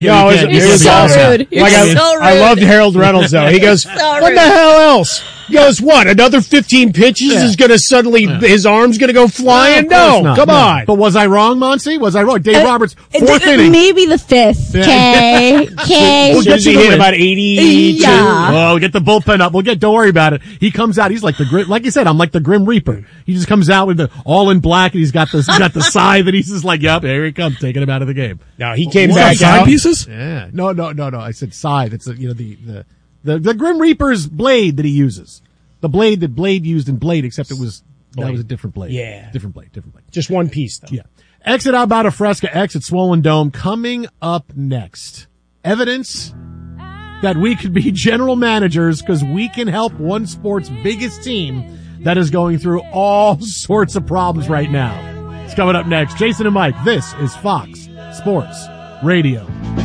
No, it was so awesome. rude. You're Like, so rude. I loved Harold Reynolds, though. He goes, what the hell else? He goes, what, another 15 pitches is going to suddenly, his arm's going to go flying? No, come on. But was I wrong, Monty? Was I wrong? Dave Roberts, fourth inning. Maybe the fifth. Okay. As soon as he hit about 82. Yeah. Oh, get the bullpen up. Don't worry about it. He comes out. He's like like you said, I'm like the Grim Reaper. He just comes out with all in black, and he's got the scythe, and he's just like, yep, here he comes, taking him out of the game. No, he came What, back side out. pieces? Yeah. No. I said scythe. It's the Grim Reaper's blade that he uses. The blade that Blade used in Blade, except that was a different blade. Yeah. Different blade. Just one piece, though. Yeah. Exit Alberta Fresca, exit Swollen Dome. Coming up next, evidence that we could be general managers because we can help one sport's biggest team that is going through all sorts of problems right now. It's coming up next. Jason and Mike, this is Fox Sports Radio.